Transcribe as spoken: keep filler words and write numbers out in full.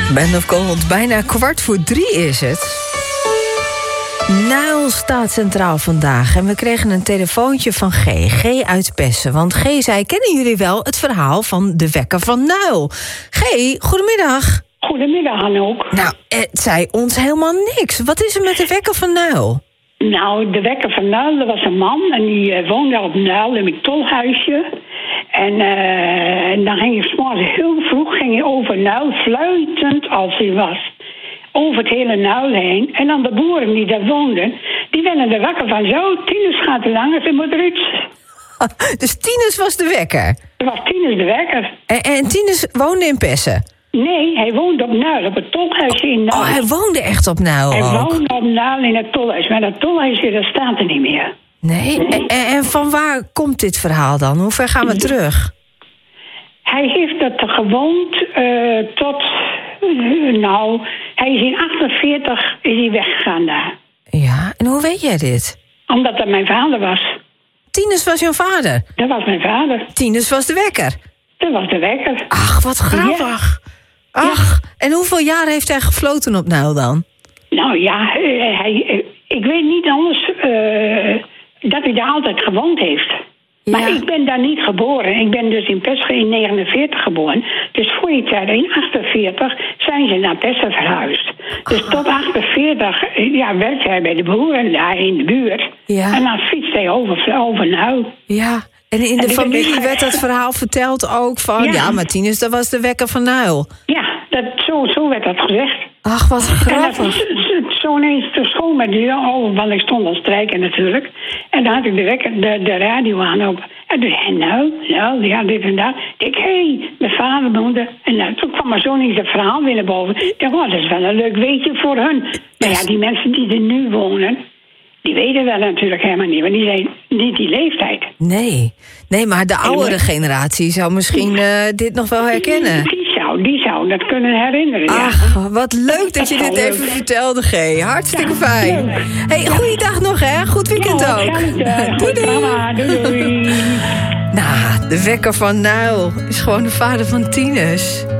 Band of Gold, bijna kwart voor drie is het. Nuil staat centraal vandaag en we kregen een telefoontje van G. G uit Pessen. Want G zei, kennen jullie wel het verhaal van de wekker van Nuil? G, goedemiddag. Goedemiddag, Anouk. Nou, het zei ons helemaal niks. Wat is er met de wekker van Nuil? Nou, de wekker van Nuil, dat was een man en die uh, woonde op Nuil in een tolhuisje. En, uh, en dan ging hij 's morgens heel vroeg ging hij over Nuil, fluitend als hij was. Over het hele Nuil heen. En dan de boeren die daar woonden, die werden er wakker van. Zo, Tinus gaat te lang, ze moet eruit. Dus Tinus was de wekker? Dat was Tinus de wekker. En, en Tinus woonde in Pessen? Nee, hij woonde op Nuil, op het tolhuisje in Nuil. Oh, hij woonde echt op Nuil Hij ook? woonde op Nuil in het tolhuis. Maar dat tolhuisje, dat staat er niet meer. Nee? nee. En, en van waar komt dit verhaal dan? Hoe ver gaan we terug? Hij heeft het gewoond uh, tot... Uh, nou, hij is in achtenveertig is hij weggegaan daar. Ja, en hoe weet jij dit? Omdat dat mijn vader was. Tinus was jouw vader? Dat was mijn vader. Tinus was de wekker? Dat was de wekker. Ach, wat grappig. Ja. Ach, ja. En hoeveel jaar heeft hij gefloten op Nuil dan? Nou ja, uh, hij, uh, ik weet niet anders uh, dat hij daar altijd gewoond heeft. Ja. Maar ik ben daar niet geboren. Ik ben dus in Pessen in negenenveertig geboren. Dus voor die tijd, in achtenveertig, zijn ze naar Pessen verhuisd. Dus ah. tot achtenveertig ja, werkte hij bij de boeren daar in de buurt. Ja. En dan fietste hij over, over Nuil. Ja, en in de en familie werd, werd dat verhaal verteld ook van... Ja, ja Martinus, dat was de wekker van Nuil. Ja, dat, zo, zo werd dat gezegd. Ach, wat grappig. Zo ineens de school met de deur over, want ik stond al strijken natuurlijk. En dan had ik de, wekker, de, de radio aan op. En toen zei nou, nou, ja, dit en dat. Ik hé, hey, mijn vader woonde. En nou, toen kwam er zo ineens het verhaal weer naar boven. Ik dacht, oh, dat is wel een leuk weetje voor hun. Maar ja, die mensen die er nu wonen, die weten dat natuurlijk helemaal niet. Want die zijn niet die leeftijd. Nee, nee, maar de oudere generatie zou misschien uh, dit nog wel herkennen. Die zou, die zou dat kunnen herinneren, Ach, ja. wat leuk dat je dit leuk. even vertelde, G. Hartstikke ja, fijn. Leuk. Hey, goeiedag nog, hè. Goed weekend ja, ook. Uh, doei, doei. doei, doei. Nou, de wekker van Nuil is gewoon de vader van Tinus.